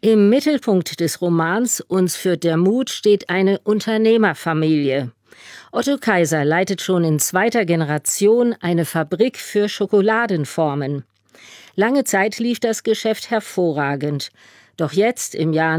Im Mittelpunkt des Romans Uns führt der Mut steht eine Unternehmerfamilie. Otto Kaiser leitet schon in zweiter Generation eine Fabrik für Schokoladenformen. Lange Zeit lief das Geschäft hervorragend. Doch jetzt, im Jahr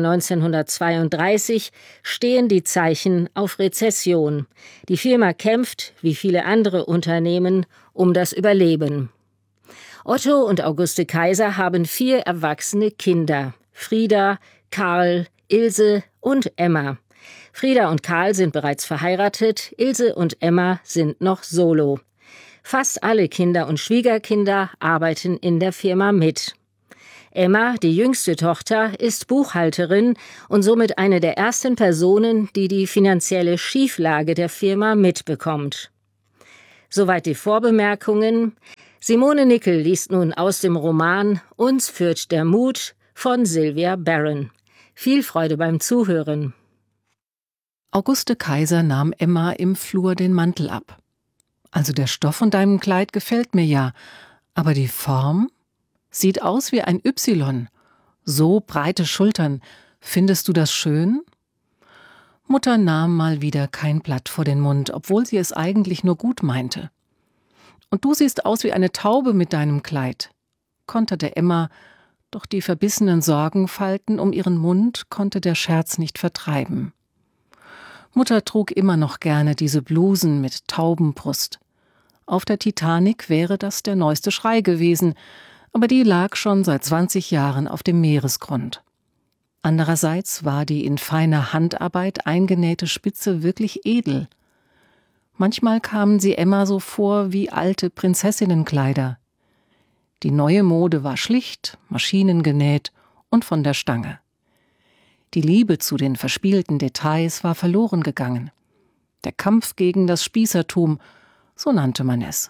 1932, stehen die Zeichen auf Rezession. Die Firma kämpft, wie viele andere Unternehmen, um das Überleben. Otto und Auguste Kaiser haben 4 erwachsene Kinder: Frieda, Karl, Ilse und Emma. Frieda und Karl sind bereits verheiratet, Ilse und Emma sind noch solo. Fast alle Kinder und Schwiegerkinder arbeiten in der Firma mit. Emma, die jüngste Tochter, ist Buchhalterin und somit eine der ersten Personen, die die finanzielle Schieflage der Firma mitbekommt. Soweit die Vorbemerkungen. Simone Nickel liest nun aus dem Roman Uns führt der Mut von Sylvia Barron. Viel Freude beim Zuhören. Auguste Kaiser nahm Emma im Flur den Mantel ab. Also der Stoff von deinem Kleid gefällt mir ja, aber die Form sieht aus wie ein Y. So breite Schultern. Findest du das schön? Mutter nahm mal wieder kein Blatt vor den Mund, obwohl sie es eigentlich nur gut meinte. Und du siehst aus wie eine Taube mit deinem Kleid, konterte Emma, doch die verbissenen Sorgenfalten um ihren Mund konnte der Scherz nicht vertreiben. Mutter trug immer noch gerne diese Blusen mit Taubenbrust. Auf der Titanic wäre das der neueste Schrei gewesen, aber die lag schon seit 20 Jahren auf dem Meeresgrund. Andererseits war die in feiner Handarbeit eingenähte Spitze wirklich edel. Manchmal kamen sie Emma so vor wie alte Prinzessinnenkleider. Die neue Mode war schlicht, maschinengenäht und von der Stange. Die Liebe zu den verspielten Details war verloren gegangen. Der Kampf gegen das Spießertum, so nannte man es.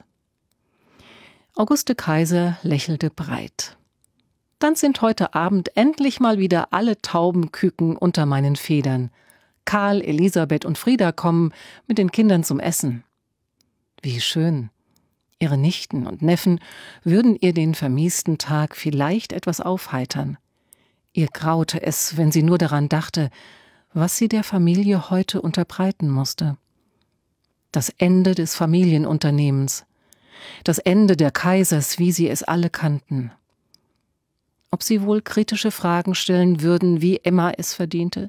Auguste Kaiser lächelte breit. Dann sind heute Abend endlich mal wieder alle Taubenküken unter meinen Federn. Karl, Elisabeth und Frieda kommen mit den Kindern zum Essen. Wie schön. Ihre Nichten und Neffen würden ihr den vermiesten Tag vielleicht etwas aufheitern. Ihr graute es, wenn sie nur daran dachte, was sie der Familie heute unterbreiten musste. Das Ende des Familienunternehmens. Das Ende der Kaisers, wie sie es alle kannten. Ob sie wohl kritische Fragen stellen würden, wie Emma es verdiente?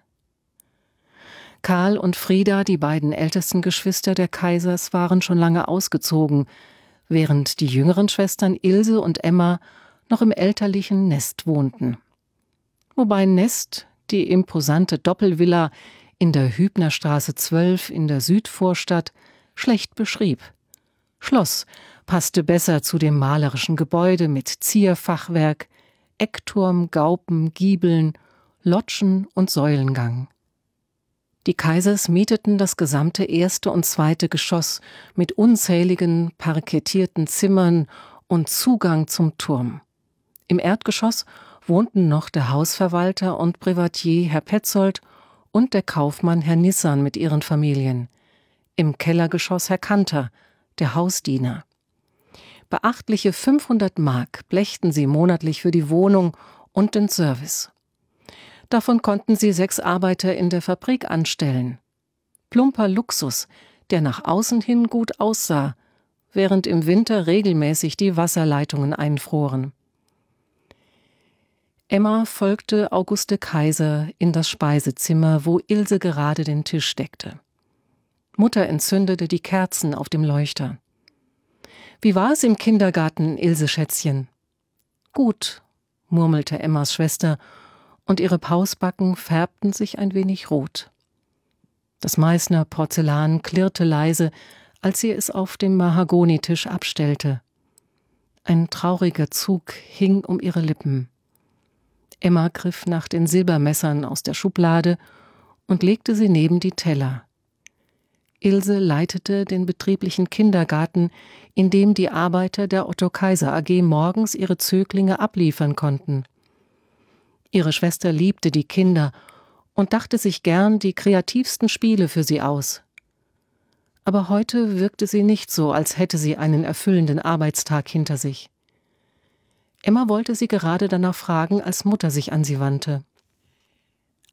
Karl und Frieda, die beiden ältesten Geschwister der Kaisers, waren schon lange ausgezogen, während die jüngeren Schwestern Ilse und Emma noch im elterlichen Nest wohnten. Wobei Nest die imposante Doppelvilla in der Hübnerstraße 12 in der Südvorstadt schlecht beschrieb. Schloss passte besser zu dem malerischen Gebäude mit Zierfachwerk, Eckturm, Gaupen, Giebeln, Loggen und Säulengang. Die Kaisers mieteten das gesamte erste und zweite Geschoss mit unzähligen parkettierten Zimmern und Zugang zum Turm. Im Erdgeschoss wohnten noch der Hausverwalter und Privatier Herr Petzold und der Kaufmann Herr Nissan mit ihren Familien. Im Kellergeschoss Herr Kanter, der Hausdiener. Beachtliche 500 Mark blechten sie monatlich für die Wohnung und den Service. Davon konnten sie 6 Arbeiter in der Fabrik anstellen. Plumper Luxus, der nach außen hin gut aussah, während im Winter regelmäßig die Wasserleitungen einfroren. Emma folgte Auguste Kaiser in das Speisezimmer, wo Ilse gerade den Tisch deckte. Mutter entzündete die Kerzen auf dem Leuchter. »Wie war es im Kindergarten, Ilse Schätzchen?« »Gut«, murmelte Emmas Schwester, und ihre Pausbacken färbten sich ein wenig rot. Das Meißner Porzellan klirrte leise, als sie es auf dem Mahagonitisch abstellte. Ein trauriger Zug hing um ihre Lippen. Emma griff nach den Silbermessern aus der Schublade und legte sie neben die Teller. Ilse leitete den betrieblichen Kindergarten, in dem die Arbeiter der Otto Kaiser AG morgens ihre Zöglinge abliefern konnten. Ihre Schwester liebte die Kinder und dachte sich gern die kreativsten Spiele für sie aus. Aber heute wirkte sie nicht so, als hätte sie einen erfüllenden Arbeitstag hinter sich. Emma wollte sie gerade danach fragen, als Mutter sich an sie wandte.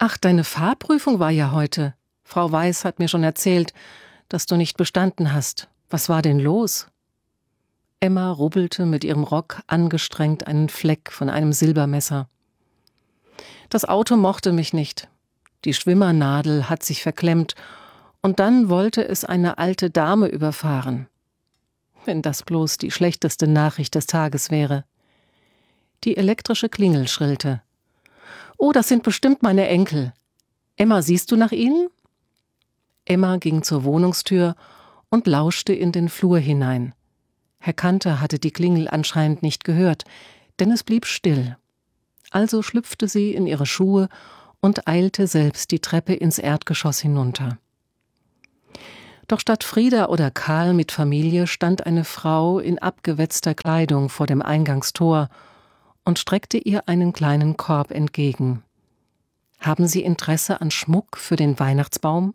»Ach, deine Fahrprüfung war ja heute. Frau Weiß hat mir schon erzählt, dass du nicht bestanden hast. Was war denn los?« Emma rubbelte mit ihrem Rock angestrengt einen Fleck von einem Silbermesser. »Das Auto mochte mich nicht. Die Schwimmernadel hat sich verklemmt und dann wollte es eine alte Dame überfahren. Wenn das bloß die schlechteste Nachricht des Tages wäre.« Die elektrische Klingel schrillte. »Oh, das sind bestimmt meine Enkel. Emma, siehst du nach ihnen?« Emma ging zur Wohnungstür und lauschte in den Flur hinein. Herr Kanter hatte die Klingel anscheinend nicht gehört, denn es blieb still. Also schlüpfte sie in ihre Schuhe und eilte selbst die Treppe ins Erdgeschoss hinunter. Doch statt Frieda oder Karl mit Familie stand eine Frau in abgewetzter Kleidung vor dem Eingangstor und streckte ihr einen kleinen Korb entgegen. »Haben Sie Interesse an Schmuck für den Weihnachtsbaum?«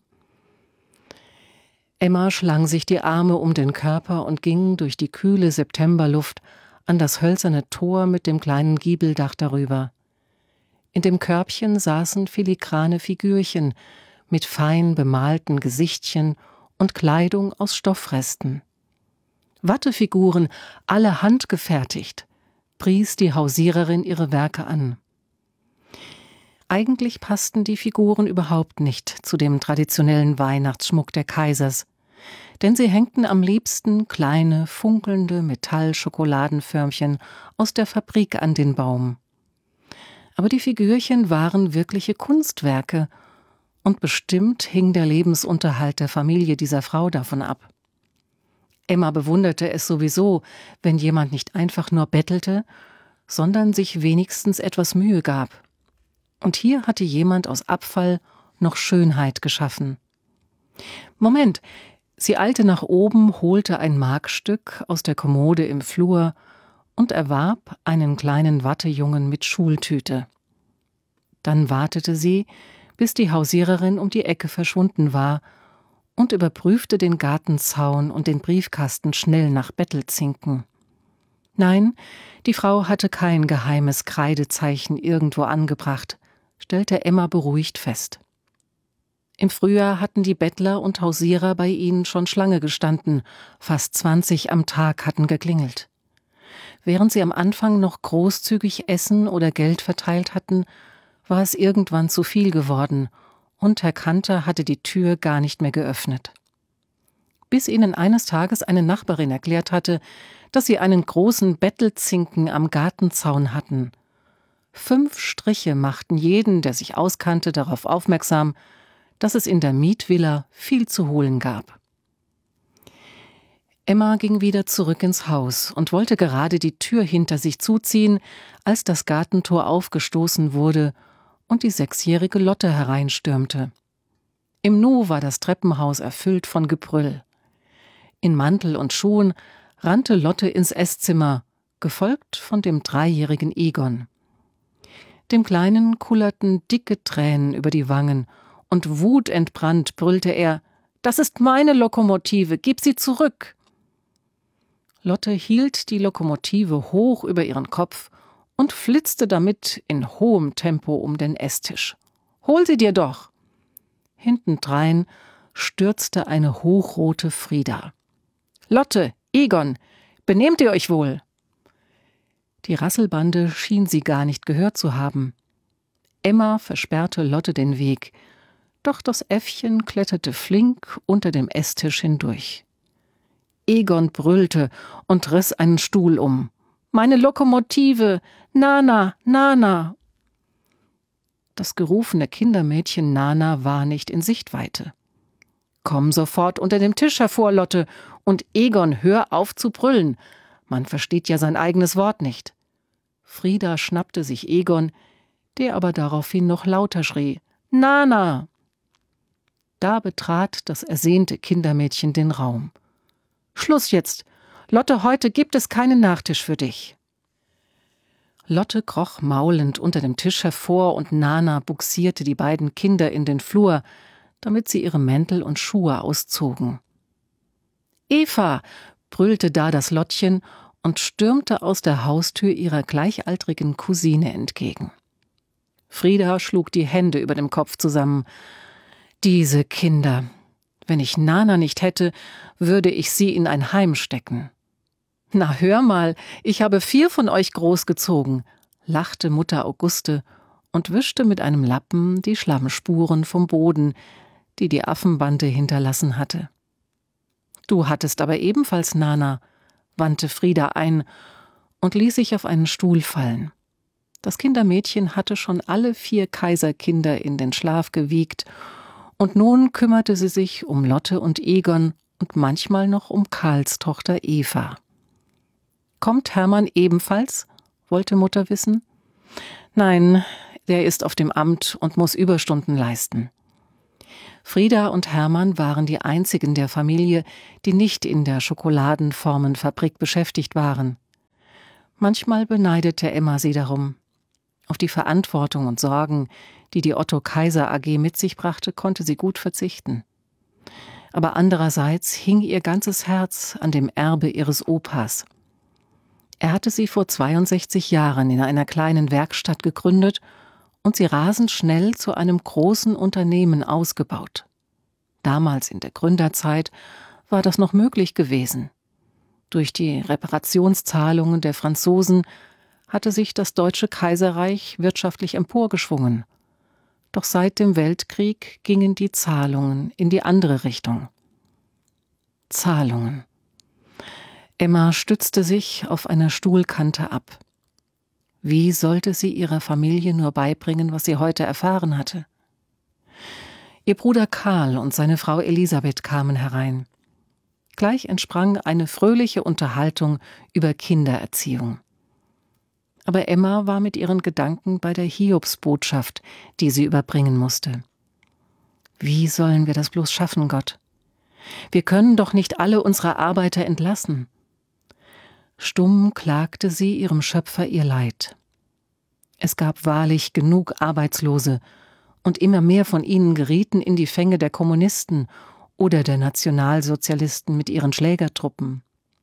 Emma schlang sich die Arme um den Körper und ging durch die kühle Septemberluft an das hölzerne Tor mit dem kleinen Giebeldach darüber. In dem Körbchen saßen filigrane Figürchen mit fein bemalten Gesichtchen und Kleidung aus Stoffresten. Wattefiguren, alle handgefertigt, pries die Hausiererin ihre Werke an. Eigentlich passten die Figuren überhaupt nicht zu dem traditionellen Weihnachtsschmuck der Kaisers, denn sie hängten am liebsten kleine, funkelnde Metall-Schokoladenförmchen aus der Fabrik an den Baum. Aber die Figürchen waren wirkliche Kunstwerke, und bestimmt hing der Lebensunterhalt der Familie dieser Frau davon ab. Emma bewunderte es sowieso, wenn jemand nicht einfach nur bettelte, sondern sich wenigstens etwas Mühe gab. Und hier hatte jemand aus Abfall noch Schönheit geschaffen. Moment, sie eilte nach oben, holte ein Markstück aus der Kommode im Flur und erwarb einen kleinen Wattejungen mit Schultüte. Dann wartete sie, bis die Hausiererin um die Ecke verschwunden war, und überprüfte den Gartenzaun und den Briefkasten schnell nach Bettelzinken. Nein, die Frau hatte kein geheimes Kreidezeichen irgendwo angebracht, stellte Emma beruhigt fest. Im Frühjahr hatten die Bettler und Hausierer bei ihnen schon Schlange gestanden, fast 20 am Tag hatten geklingelt. Während sie am Anfang noch großzügig Essen oder Geld verteilt hatten, war es irgendwann zu viel geworden, und Herr Kanter hatte die Tür gar nicht mehr geöffnet. Bis ihnen eines Tages eine Nachbarin erklärt hatte, dass sie einen großen Bettelzinken am Gartenzaun hatten. 5 Striche machten jeden, der sich auskannte, darauf aufmerksam, dass es in der Mietvilla viel zu holen gab. Emma ging wieder zurück ins Haus und wollte gerade die Tür hinter sich zuziehen, als das Gartentor aufgestoßen wurde und die 6-jährige Lotte hereinstürmte. Im Nu war das Treppenhaus erfüllt von Gebrüll. In Mantel und Schuhen rannte Lotte ins Esszimmer, gefolgt von dem 3-jährigen Egon. Dem Kleinen kullerten dicke Tränen über die Wangen, und wutentbrannt brüllte er: »Das ist meine Lokomotive, gib sie zurück!« Lotte hielt die Lokomotive hoch über ihren Kopf und flitzte damit in hohem Tempo um den Esstisch. »Hol sie dir doch!« Hintendrein stürzte eine hochrote Frieda. »Lotte, Egon, benehmt ihr euch wohl?« Die Rasselbande schien sie gar nicht gehört zu haben. Emma versperrte Lotte den Weg, doch das Äffchen kletterte flink unter dem Esstisch hindurch. Egon brüllte und riss einen Stuhl um. »Meine Lokomotive! Nana, Nana!« Das gerufene Kindermädchen Nana war nicht in Sichtweite. »Komm sofort unter dem Tisch hervor, Lotte, und Egon, hör auf zu brüllen. Man versteht ja sein eigenes Wort nicht.« Frieda schnappte sich Egon, der aber daraufhin noch lauter schrie: »Nana!« Da betrat das ersehnte Kindermädchen den Raum. »Schluss jetzt! Lotte, heute gibt es keinen Nachtisch für dich!« Lotte kroch maulend unter dem Tisch hervor und Nana bugsierte die beiden Kinder in den Flur, damit sie ihre Mäntel und Schuhe auszogen. »Eva!« brüllte da das Lottchen und stürmte aus der Haustür ihrer gleichaltrigen Cousine entgegen. Frieda schlug die Hände über dem Kopf zusammen. Diese Kinder. Wenn ich Nana nicht hätte, würde ich sie in ein Heim stecken. »Na, hör mal, ich habe 4 von euch großgezogen«, lachte Mutter Auguste und wischte mit einem Lappen die Schlammspuren vom Boden, die die Affenbande hinterlassen hatte. »Du hattest aber ebenfalls Nana«, wandte Frieda ein und ließ sich auf einen Stuhl fallen. Das Kindermädchen hatte schon alle 4 Kaiserkinder in den Schlaf gewiegt, und nun kümmerte sie sich um Lotte und Egon und manchmal noch um Karls Tochter Eva. »Kommt Hermann ebenfalls?« wollte Mutter wissen. »Nein, der ist auf dem Amt und muss Überstunden leisten.« Frieda und Hermann waren die einzigen der Familie, die nicht in der Schokoladenformenfabrik beschäftigt waren. Manchmal beneidete Emma sie darum. Auf die Verantwortung und Sorgen, die die Otto Kaiser AG mit sich brachte, konnte sie gut verzichten. Aber andererseits hing ihr ganzes Herz an dem Erbe ihres Opas. Er hatte sie vor 62 Jahren in einer kleinen Werkstatt gegründet und sie rasend schnell zu einem großen Unternehmen ausgebaut. Damals in der Gründerzeit war das noch möglich gewesen. Durch die Reparationszahlungen der Franzosen hatte sich das Deutsche Kaiserreich wirtschaftlich emporgeschwungen. Doch seit dem Weltkrieg gingen die Zahlungen in die andere Richtung. Zahlungen. Emma stützte sich auf einer Stuhlkante ab. Wie sollte sie ihrer Familie nur beibringen, was sie heute erfahren hatte? Ihr Bruder Karl und seine Frau Elisabeth kamen herein. Gleich entsprang eine fröhliche Unterhaltung über Kindererziehung. Aber Emma war mit ihren Gedanken bei der Hiobsbotschaft, die sie überbringen musste. Wie sollen wir das bloß schaffen, Gott? Wir können doch nicht alle unsere Arbeiter entlassen. Stumm klagte sie ihrem Schöpfer ihr Leid. Es gab wahrlich genug Arbeitslose, und immer mehr von ihnen gerieten in die Fänge der Kommunisten oder der Nationalsozialisten mit ihren Schlägertruppen.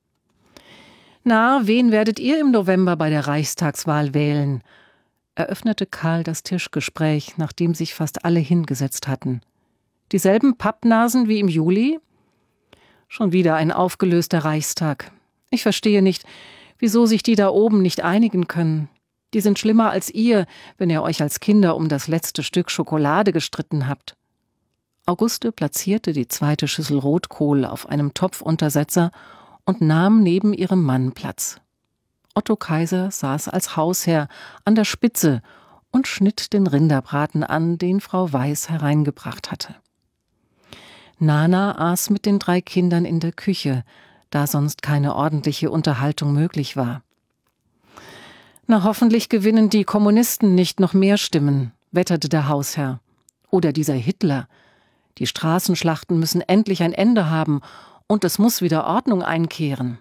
»Na, wen werdet ihr im November bei der Reichstagswahl wählen?« eröffnete Karl das Tischgespräch, nachdem sich fast alle hingesetzt hatten. »Dieselben Pappnasen wie im Juli?« »Schon wieder ein aufgelöster Reichstag. Ich verstehe nicht, wieso sich die da oben nicht einigen können. Die sind schlimmer als ihr, wenn ihr euch als Kinder um das letzte Stück Schokolade gestritten habt.« Auguste platzierte die 2. Schüssel Rotkohl auf einem Topfuntersetzer und nahm neben ihrem Mann Platz. Otto Kaiser saß als Hausherr an der Spitze und schnitt den Rinderbraten an, den Frau Weiß hereingebracht hatte. Nana aß mit den 3 Kindern in der Küche, da sonst keine ordentliche Unterhaltung möglich war. »Na, hoffentlich gewinnen die Kommunisten nicht noch mehr Stimmen«, wetterte der Hausherr. »Oder dieser Hitler. Die Straßenschlachten müssen endlich ein Ende haben und es muss wieder Ordnung einkehren.«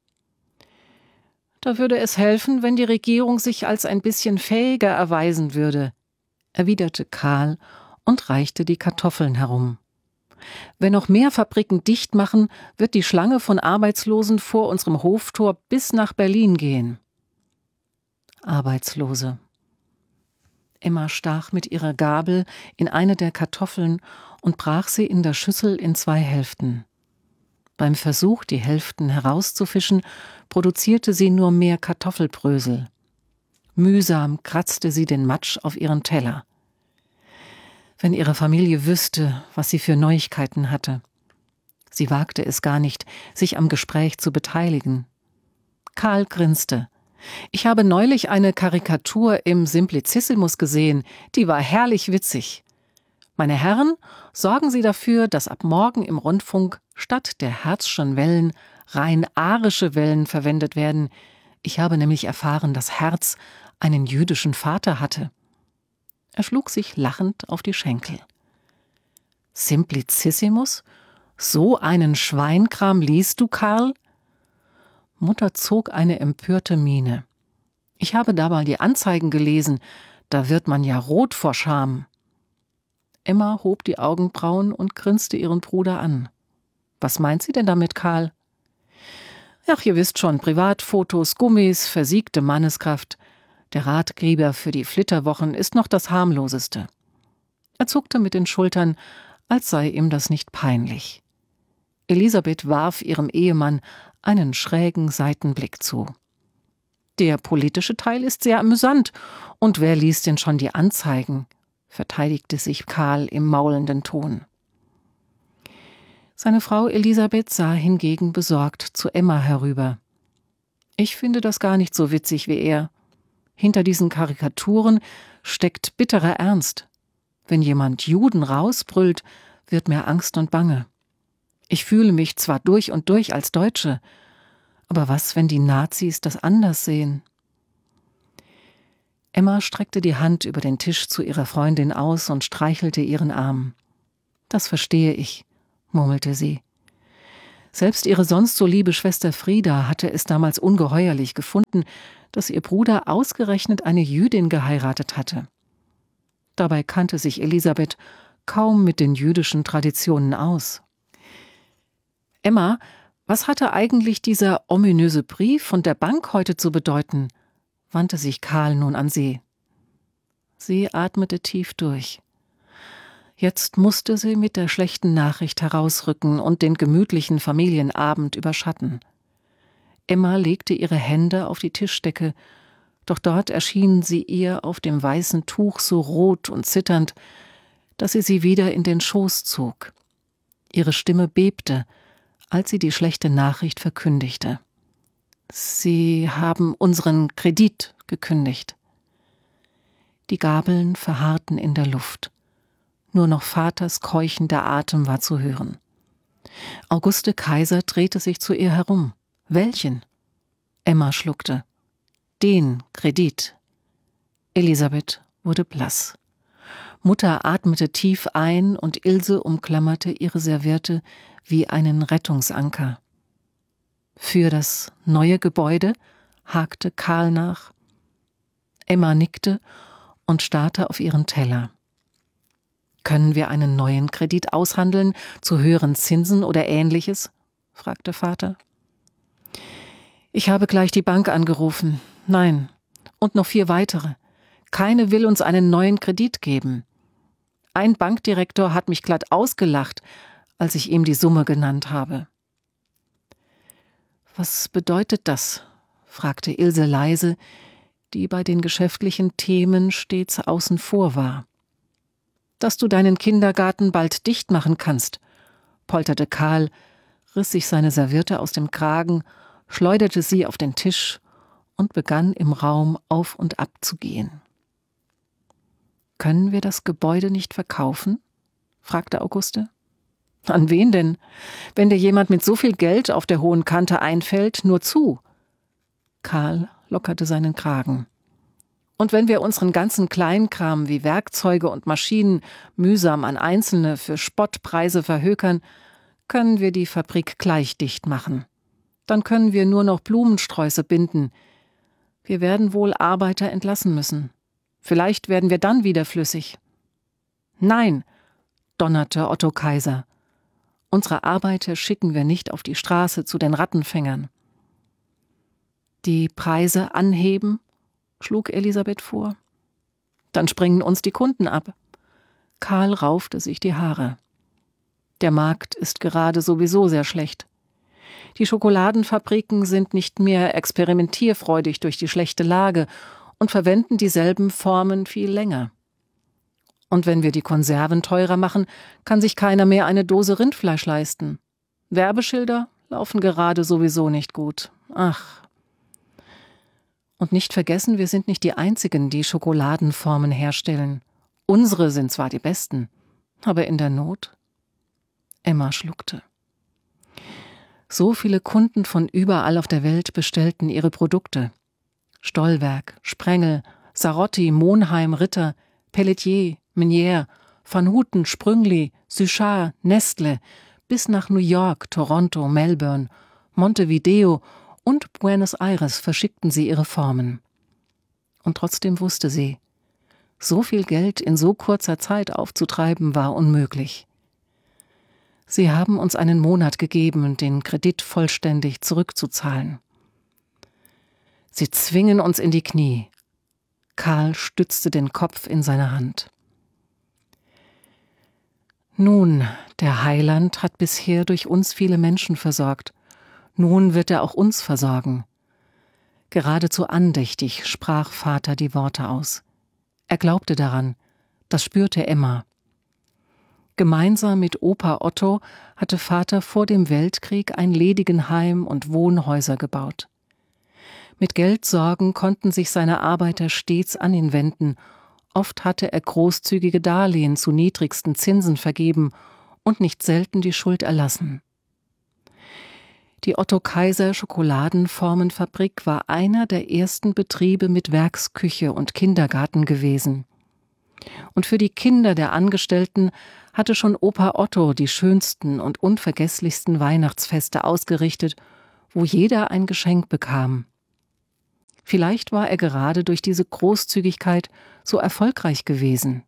»Da würde es helfen, wenn die Regierung sich als ein bisschen fähiger erweisen würde«, erwiderte Karl und reichte die Kartoffeln herum. »Wenn noch mehr Fabriken dicht machen, wird die Schlange von Arbeitslosen vor unserem Hoftor bis nach Berlin gehen.« Arbeitslose. Emma stach mit ihrer Gabel in eine der Kartoffeln und brach sie in der Schüssel in 2 Hälften. Beim Versuch, die Hälften herauszufischen, produzierte sie nur mehr Kartoffelbrösel. Mühsam kratzte sie den Matsch auf ihren Teller. Wenn ihre Familie wüsste, was sie für Neuigkeiten hatte. Sie wagte es gar nicht, sich am Gespräch zu beteiligen. Karl grinste. »Ich habe neulich eine Karikatur im Simplicissimus gesehen, die war herrlich witzig. Meine Herren, sorgen Sie dafür, dass ab morgen im Rundfunk statt der Herzschen Wellen rein arische Wellen verwendet werden. Ich habe nämlich erfahren, dass Herz einen jüdischen Vater hatte.« Er schlug sich lachend auf die Schenkel. »Simplicissimus? So einen Schweinkram liest du, Karl?« Mutter zog eine empörte Miene. »Ich habe da mal die Anzeigen gelesen, da wird man ja rot vor Scham.« Emma hob die Augenbrauen und grinste ihren Bruder an. »Was meint sie denn damit, Karl?« »Ach, ihr wisst schon, Privatfotos, Gummis, versiegte Manneskraft. Der Ratgeber für die Flitterwochen ist noch das harmloseste. Er zuckte mit den Schultern, als sei ihm das nicht peinlich. Elisabeth warf ihrem Ehemann einen schrägen Seitenblick zu. Der politische Teil ist sehr amüsant, und wer liest denn schon die Anzeigen?, verteidigte sich Karl im maulenden Ton. Seine Frau Elisabeth sah hingegen besorgt zu Emma herüber. »Ich finde das gar nicht so witzig wie er. Hinter diesen Karikaturen steckt bitterer Ernst. Wenn jemand Juden rausbrüllt, wird mir Angst und Bange. Ich fühle mich zwar durch und durch als Deutsche, aber was, wenn die Nazis das anders sehen?« Emma streckte die Hand über den Tisch zu ihrer Freundin aus und streichelte ihren Arm. »Das verstehe ich«, murmelte sie. Selbst ihre sonst so liebe Schwester Frieda hatte es damals ungeheuerlich gefunden, dass ihr Bruder ausgerechnet eine Jüdin geheiratet hatte. Dabei kannte sich Elisabeth kaum mit den jüdischen Traditionen aus. »Emma, was hatte eigentlich dieser ominöse Brief von der Bank heute zu bedeuten?« wandte sich Karl nun an sie. Sie atmete tief durch. Jetzt musste sie mit der schlechten Nachricht herausrücken und den gemütlichen Familienabend überschatten. Emma legte ihre Hände auf die Tischdecke, doch dort erschienen sie ihr auf dem weißen Tuch so rot und zitternd, dass sie wieder in den Schoß zog. Ihre Stimme bebte, als sie die schlechte Nachricht verkündigte. »Sie haben unseren Kredit gekündigt.« Die Gabeln verharrten in der Luft. Nur noch Vaters keuchender Atem war zu hören. Auguste Kaiser drehte sich zu ihr herum. »Welchen?« Emma schluckte. »Den Kredit.« Elisabeth wurde blass. Mutter atmete tief ein und Ilse umklammerte ihre Serviette wie einen Rettungsanker. »Für das neue Gebäude?« hakte Karl nach. Emma nickte und starrte auf ihren Teller. »Können wir einen neuen Kredit aushandeln, zu höheren Zinsen oder Ähnliches?« fragte Vater. »Ich habe gleich die Bank angerufen. Nein, und noch 4 weitere. Keine will uns einen neuen Kredit geben. Ein Bankdirektor hat mich glatt ausgelacht, als ich ihm die Summe genannt habe.« »Was bedeutet das?« fragte Ilse leise, die bei den geschäftlichen Themen stets außen vor war. »Dass du deinen Kindergarten bald dicht machen kannst«, polterte Karl, riss sich seine Serviette aus dem Kragen, schleuderte sie auf den Tisch und begann im Raum auf und ab zu gehen. »Können wir das Gebäude nicht verkaufen?« fragte Auguste. »An wen denn? Wenn dir jemand mit so viel Geld auf der hohen Kante einfällt, nur zu.« Karl lockerte seinen Kragen. »Und wenn wir unseren ganzen Kleinkram wie Werkzeuge und Maschinen mühsam an Einzelne für Spottpreise verhökern, können wir die Fabrik gleich dicht machen. Dann können wir nur noch Blumensträuße binden. Wir werden wohl Arbeiter entlassen müssen. Vielleicht werden wir dann wieder flüssig.« »Nein«, donnerte Otto Kaiser. »Unsere Arbeiter schicken wir nicht auf die Straße zu den Rattenfängern.« »Die Preise anheben?« schlug Elisabeth vor. »Dann springen uns die Kunden ab.« Karl raufte sich die Haare. »Der Markt ist gerade sowieso sehr schlecht. Die Schokoladenfabriken sind nicht mehr experimentierfreudig durch die schlechte Lage und verwenden dieselben Formen viel länger. Und wenn wir die Konserven teurer machen, kann sich keiner mehr eine Dose Rindfleisch leisten. Werbeschilder laufen gerade sowieso nicht gut. Ach. Und nicht vergessen, wir sind nicht die Einzigen, die Schokoladenformen herstellen. Unsere sind zwar die besten, aber in der Not?« Emma schluckte. So viele Kunden von überall auf der Welt bestellten ihre Produkte. Stollwerk, Sprengel, Sarotti, Monheim, Ritter, Pelletier, Menier, Van Houten, Sprüngli, Suchard, Nestle, bis nach New York, Toronto, Melbourne, Montevideo und Buenos Aires verschickten sie ihre Formen. Und trotzdem wusste sie, so viel Geld in so kurzer Zeit aufzutreiben war unmöglich. Sie haben uns einen Monat gegeben, den Kredit vollständig zurückzuzahlen. Sie zwingen uns in die Knie. Karl stützte den Kopf in seine Hand. Nun, der Heiland hat bisher durch uns viele Menschen versorgt. Nun wird er auch uns versorgen. Geradezu andächtig sprach Vater die Worte aus. Er glaubte daran, das spürte Emma. Gemeinsam mit Opa Otto hatte Vater vor dem Weltkrieg ein Ledigenheim und Wohnhäuser gebaut. Mit Geldsorgen konnten sich seine Arbeiter stets an ihn wenden. Oft hatte er großzügige Darlehen zu niedrigsten Zinsen vergeben und nicht selten die Schuld erlassen. Die Otto-Kaiser-Schokoladenformenfabrik war einer der ersten Betriebe mit Werksküche und Kindergarten gewesen. Und für die Kinder der Angestellten hatte schon Opa Otto die schönsten und unvergesslichsten Weihnachtsfeste ausgerichtet, wo jeder ein Geschenk bekam. Vielleicht war er gerade durch diese Großzügigkeit so erfolgreich gewesen.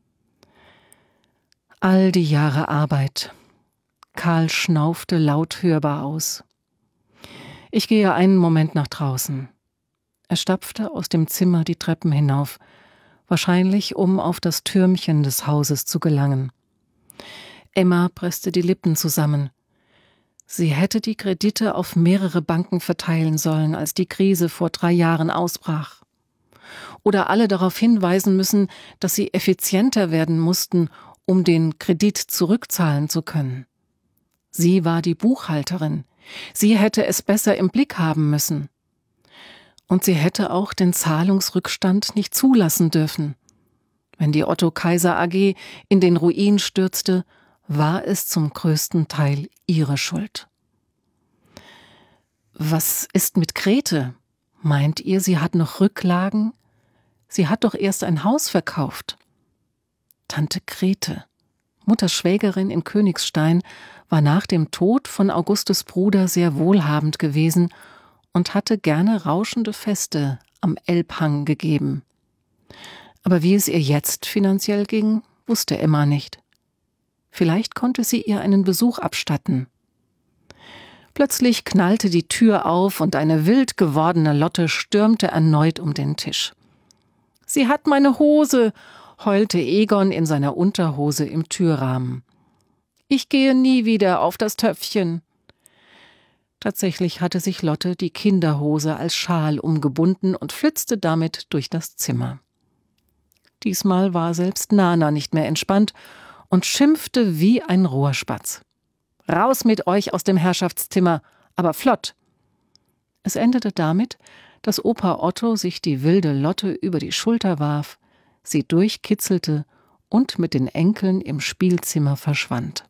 All die Jahre Arbeit. Karl schnaufte laut hörbar aus. Ich gehe einen Moment nach draußen. Er stapfte aus dem Zimmer die Treppen hinauf, wahrscheinlich um auf das Türmchen des Hauses zu gelangen. Emma presste die Lippen zusammen. Sie hätte die Kredite auf mehrere Banken verteilen sollen, als die Krise vor 3 Jahren ausbrach. Oder alle darauf hinweisen müssen, dass sie effizienter werden mussten, um den Kredit zurückzahlen zu können. Sie war die Buchhalterin. Sie hätte es besser im Blick haben müssen. Und sie hätte auch den Zahlungsrückstand nicht zulassen dürfen. Wenn die Otto-Kaiser AG in den Ruin stürzte, war es zum größten Teil ihre Schuld. Was ist mit Grete? Meint ihr, sie hat noch Rücklagen? Sie hat doch erst ein Haus verkauft. Tante Grete, Mutters Schwägerin in Königstein, war nach dem Tod von Augustes Bruder sehr wohlhabend gewesen und hatte gerne rauschende Feste am Elbhang gegeben. Aber wie es ihr jetzt finanziell ging, wusste Emma nicht. Vielleicht konnte sie ihr einen Besuch abstatten. Plötzlich knallte die Tür auf und eine wild gewordene Lotte stürmte erneut um den Tisch. »Sie hat meine Hose«, heulte Egon in seiner Unterhose im Türrahmen. »Ich gehe nie wieder auf das Töpfchen.« Tatsächlich hatte sich Lotte die Kinderhose als Schal umgebunden und flitzte damit durch das Zimmer. Diesmal war selbst Nana nicht mehr entspannt und schimpfte wie ein Rohrspatz. »Raus mit euch aus dem Herrschaftszimmer, aber flott!« Es endete damit, dass Opa Otto sich die wilde Lotte über die Schulter warf, sie durchkitzelte und mit den Enkeln im Spielzimmer verschwand.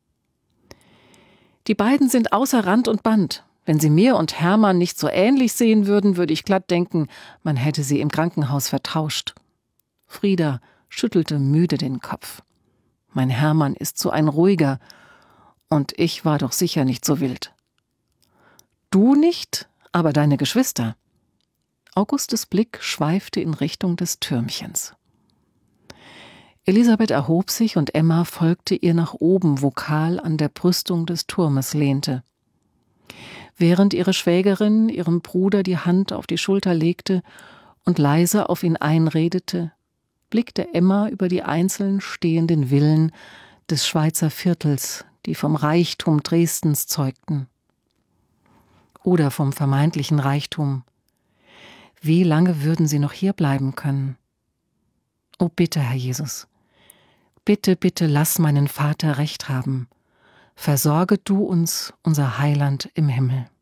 »Die beiden sind außer Rand und Band. Wenn sie mir und Hermann nicht so ähnlich sehen würden, würde ich glatt denken, man hätte sie im Krankenhaus vertauscht.« Frieda schüttelte müde den Kopf. »Mein Hermann ist so ein ruhiger, und ich war doch sicher nicht so wild.« »Du nicht, aber deine Geschwister.« Augustes Blick schweifte in Richtung des Türmchens. Elisabeth erhob sich und Emma folgte ihr nach oben, wo Karl an der Brüstung des Turmes lehnte. Während ihre Schwägerin ihrem Bruder die Hand auf die Schulter legte und leise auf ihn einredete, blickte Emma über die einzeln stehenden Villen des Schweizer Viertels, die vom Reichtum Dresdens zeugten. Oder vom vermeintlichen Reichtum. Wie lange würden sie noch hier bleiben können? Oh bitte, Herr Jesus, bitte, bitte lass meinen Vater recht haben. Versorge du uns, unser Heiland im Himmel.